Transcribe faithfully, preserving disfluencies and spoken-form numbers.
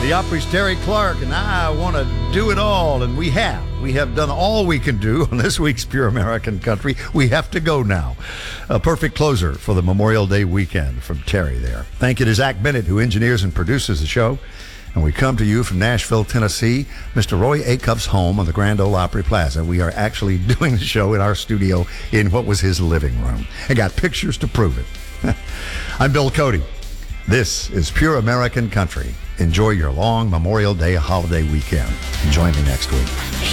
The Opry's Terry Clark, and I want to do it all, and we have. We have done all we can do on this week's Pure American Country. We have to go now. A perfect closer for the Memorial Day weekend from Terry there. Thank you to Zach Bennett, who engineers and produces the show. And we come to you from Nashville, Tennessee, Mister Roy Acuff's home on the Grand Ole Opry Plaza. We are actually doing the show in our studio in what was his living room. I got pictures to prove it. I'm Bill Cody. This is Pure American Country. Enjoy your long Memorial Day holiday weekend. And join me next week.